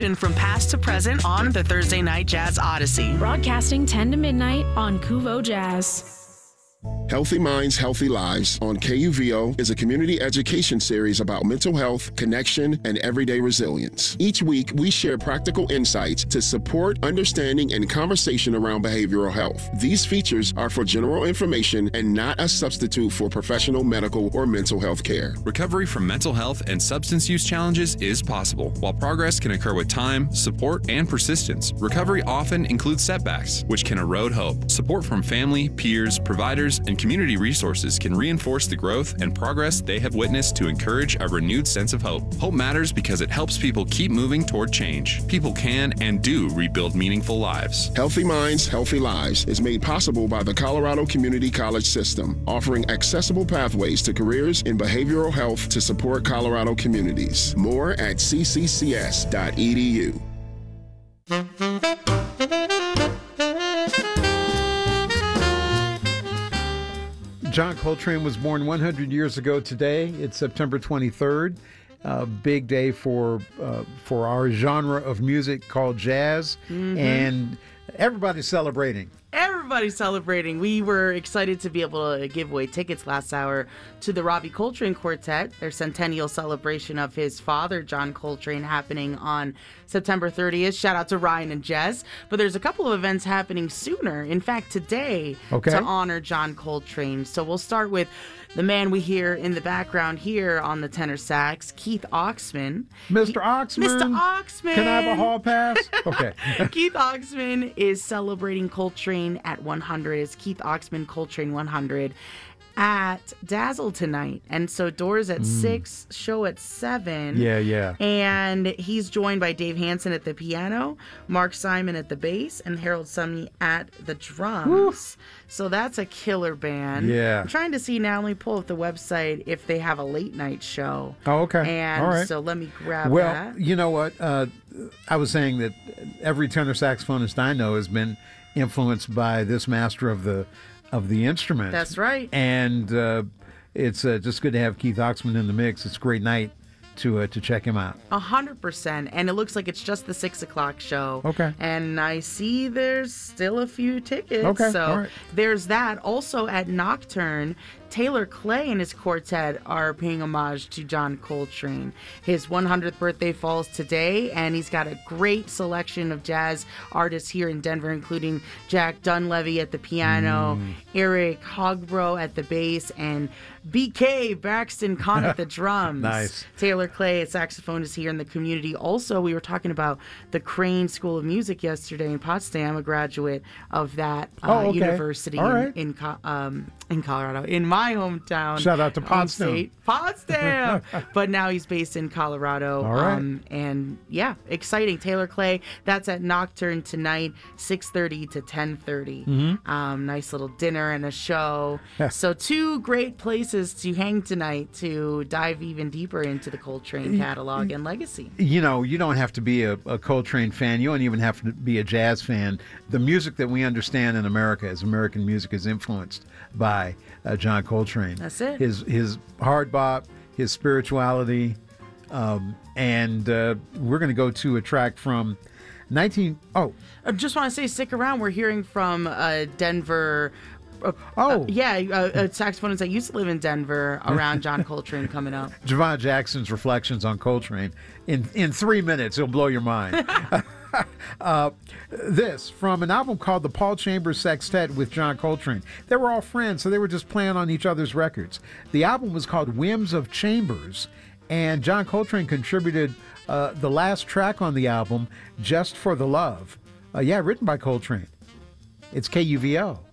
celebration from past to present on the Thursday Night Jazz Odyssey. Broadcasting 10 to midnight on Kuvo Jazz. Healthy Minds, Healthy Lives on KUVO is a community education series about mental health, connection, and everyday resilience. Each week, we share practical insights to support understanding and conversation around behavioral health. These features are for general information and not a substitute for professional medical or mental health care. Recovery from mental health and substance use challenges is possible. While progress can occur with time, support, and persistence, recovery often includes setbacks, which can erode hope. Support from family, peers, providers, and community resources can reinforce the growth and progress they have witnessed to encourage a renewed sense of hope. Hope matters because it helps people keep moving toward change. People can and do rebuild meaningful lives. Healthy Minds, Healthy Lives is made possible by the Colorado Community College System, offering accessible pathways to careers in behavioral health to support Colorado communities. More at cccs.edu. John Coltrane was born 100 years ago today. It's September 23rd. Big day for our genre of music called jazz, and everybody's celebrating. Everybody's celebrating. We were excited to be able to give away tickets last hour to the Robbie Coltrane Quartet, their centennial celebration of his father, John Coltrane, happening on September 30th. Shout out to Ryan and Jess. But there's a couple of events happening sooner. In fact, today, to honor John Coltrane. So we'll start with the man we hear in the background here on the tenor sax, Keith Oxman. Mr. Oxman. Mr. Oxman. Can I have a hall pass? Okay. Keith Oxman is celebrating Coltrane at 100. It's Keith Oxman Coltrane 100 at Dazzle tonight. And so doors at 6, show at 7. Yeah. And he's joined by Dave Hansen at the piano, Mark Simon at the bass, and Harold Sumney at the drums. Woo. So that's a killer band. Yeah. I'm trying to see now. Let me pull up the website if they have a late night show. Oh, okay. And all right. so let me grab that. Well, you know what? I was saying that every tenor saxophonist I know has been influenced by this master of the instrument. That's right. And it's just good to have Keith Oxman in the mix. It's a great night to check him out. 100%. And it looks like it's just the 6 o'clock show. Okay. And I see there's still a few tickets. Okay. So all right. there's that. Also at Nocturne, Taylor Clay and his quartet are paying homage to John Coltrane. His 100th birthday falls today, and he's got a great selection of jazz artists here in Denver, including Jack Dunleavy at the piano, Eric Hogbro at the bass, and BK Braxton Kahn at the drums. Nice. Taylor Clay, a saxophonist here in the community. Also, we were talking about the Crane School of Music yesterday in Potsdam, a graduate of that university in Colorado, in my hometown. Shout out to Potsdam. Potsdam! But now he's based in Colorado. All right. And yeah, exciting. Taylor Clay, that's at Nocturne tonight, 6:30 to 10:30. Nice little dinner and a show. Yeah. So 2 great places to hang tonight to dive even deeper into the Coltrane catalog and legacy. You know, you don't have to be a Coltrane fan. You don't even have to be a jazz fan. The music that we understand in America as American music is influenced by John Coltrane. That's it. His hard bop, his spirituality, and we're going to go to a track from I just want to say, stick around. We're hearing from Denver. A saxophonist that used to live in Denver around John Coltrane coming up. Javon Jackson's reflections on Coltrane. In 3 minutes, it'll blow your mind. This from an album called the Paul Chambers Sextet with John Coltrane. They were all friends, so they were just playing on each other's records. The album was called Whims of Chambers, and John Coltrane contributed the last track on the album, Just for the Love. Written by Coltrane. It's KUVO.